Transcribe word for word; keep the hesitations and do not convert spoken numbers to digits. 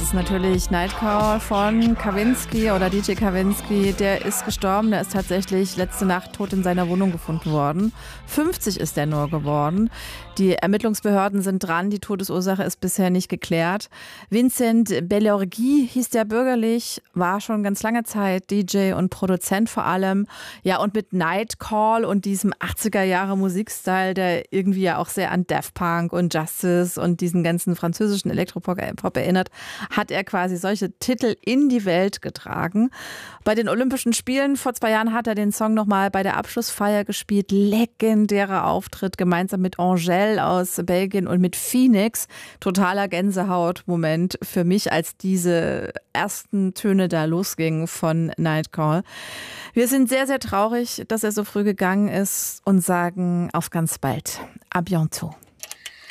ist natürlich Nightcall von Kavinsky oder D J Kavinsky. Der ist gestorben, der ist tatsächlich letzte Nacht tot in seiner Wohnung gefunden worden. fünfzig ist er nur geworden. Die Ermittlungsbehörden sind dran, die Todesursache ist bisher nicht geklärt. Vincent Bellorgui hieß der bürgerlich, war schon ganz lange Zeit D J und Produzent vor allem. Ja, und mit Nightcall und diesem achtziger Jahre Musikstyle, der irgendwie ja auch sehr an Daft Punk und Justice und diesen ganzen französischen Elektropop erinnert, hat er quasi solche Titel in die Welt getragen. Bei den Olympischen Spielen vor zwei Jahren hat er den Song nochmal bei der Abschlussfeier gespielt. Legendärer Auftritt gemeinsam mit Angèle aus Belgien und mit Phoenix. Totaler Gänsehaut-Moment für mich, als diese ersten Töne da losgingen von Nightcall. Wir sind sehr, sehr traurig, dass er so früh gegangen ist und sagen auf ganz bald. À bientôt.